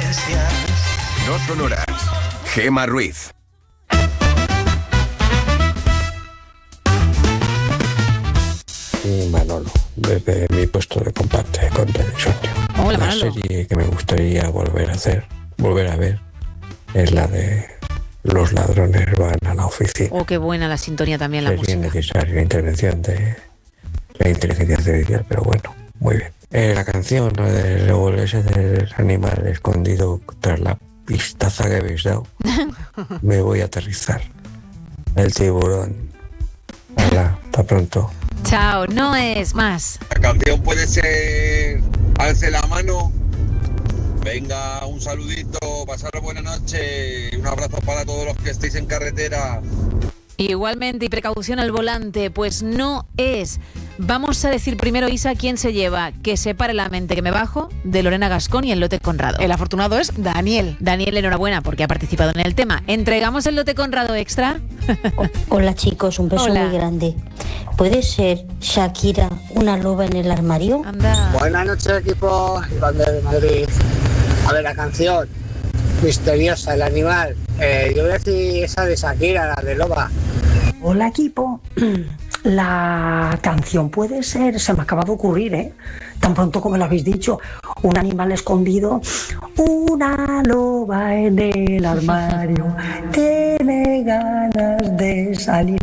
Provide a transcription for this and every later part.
No sonoras. Gemma Ruiz. Y Manolo, desde mi puesto de combate contra el insomnio. Hola, La Manolo. serie que me gustaría volver a ver, es la de Los ladrones van a la oficina. Oh, qué buena la sintonía también, la Sería música. necesaria la intervención de la inteligencia artificial, pero bueno, muy bien. La canción ese del animal escondido tras la pistaza que habéis dado, me voy a aterrizar. El tiburón. Hola, hasta pronto. Chao, no es más. La canción puede ser Alce la mano. Venga, un saludito, pasar buena noche, un abrazo para todos los que estéis en carretera. Igualmente, y precaución al volante, pues no es. Vamos a decir primero, Isa, quién se lleva Que se pare la mente que me bajo, de Lorena Gascón y el lote Conrado. El afortunado es Daniel. Daniel, enhorabuena porque ha participado en el tema. ¿Entregamos el lote Conrado extra? Hola chicos, un beso Hola. muy grande. ¿Puede ser Shakira una loba en el armario? Anda. Buenas noches, equipo Iván de Madrid. A ver, la canción misteriosa, el animal. Yo voy a decir esa de Shakira, la de loba. Hola equipo, la canción puede ser, se me acaba de ocurrir, tan pronto como lo habéis dicho, un animal escondido, una loba en el armario, tiene ganas de salir.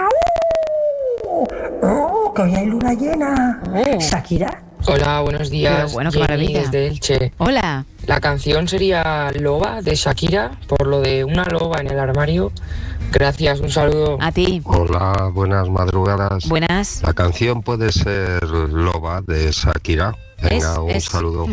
¡Au! ¡Oh, que hoy hay luna llena! Shakira. Hola, buenos días. Pero bueno, qué Jenny maravilla. desde Elche. Hola. La canción sería Loba de Shakira, por lo de una loba en el armario. Gracias, un saludo. A ti. Hola, buenas madrugadas. Buenas. La canción puede ser Loba de Shakira. Venga, un saludo.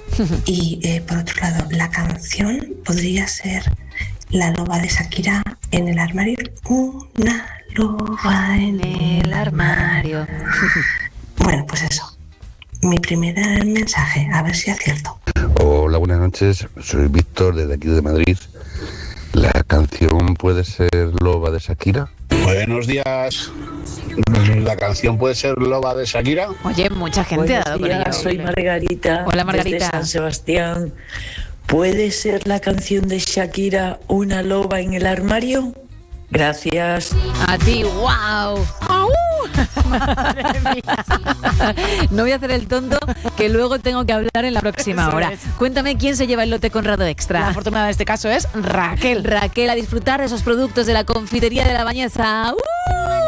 Y por otro lado, la canción podría ser La loba de Shakira en el armario. Una loba en el armario. Bueno, pues eso. Mi primer mensaje, a ver si acierto. Hola, buenas noches. Soy Víctor desde aquí de Madrid. La canción puede ser Loba de Shakira. Buenos días. La canción puede ser Loba de Shakira. Oye, mucha gente ha Buenos dado con días, ello. soy Margarita. Hola, Margarita. Desde San Sebastián. ¿Puede ser la canción de Shakira Una loba en el armario? Gracias. A ti, wow. Madre mía. No voy a hacer el tonto, que luego tengo que hablar en la próxima Eso hora. es. Cuéntame quién se lleva el lote Conrado La extra. afortunada en este caso es Raquel. Raquel, a disfrutar de esos productos de la confitería de la Bañeza.